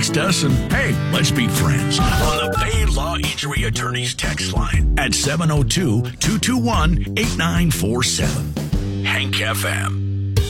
text us and, hey, let's be friends on the Bay Law Injury Attorneys text line at 702-221-8947. Hank FM.